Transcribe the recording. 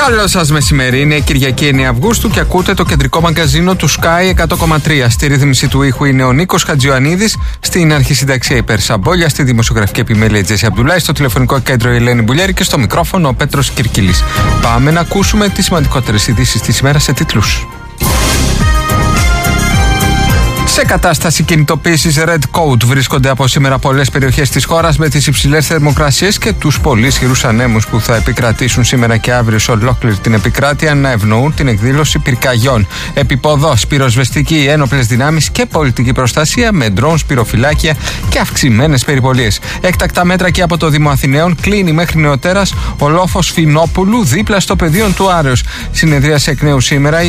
Καλό σας μεσημέρι, είναι Κυριακή 9 Αυγούστου και ακούτε το κεντρικό μαγκαζίνο του Sky 100,3. Στη ρύθμιση του ήχου είναι ο Νίκος Χατζιωαννίδης, στην αρχισυνταξία Υπερσαμπόλια, στη δημοσιογραφική επιμέλεια Τζέσι Αμπτουλάη, στο τηλεφωνικό κέντρο η Ελένη Μπουλιέρη και στο μικρόφωνο ο Πέτρος Κυρκυλής. Πάμε να ακούσουμε τις σημαντικότερες ειδήσεις της ημέρας σε τίτλους. Σε κατάσταση κινητοποίησης Red Code βρίσκονται από σήμερα πολλές περιοχές της χώρας με τις υψηλές θερμοκρασίες και τους πολύ ισχυρούς ανέμους που θα επικρατήσουν σήμερα και αύριο σε ολόκληρη την επικράτεια να ευνοούν την εκδήλωση πυρκαγιών. Επιποδός, πυροσβεστική, ένοπλες δυνάμεις και πολιτική προστασία με ντρόουν, πυροφυλάκια και αυξημένες περιπολίες. Έκτακτα μέτρα και από το Δήμο Αθηναίων, κλείνει μέχρι νεοτέρας ο λόφος Φινόπουλου δίπλα στο πεδίο του Άρεως. Συνεδρίασε εκ νέου σήμερα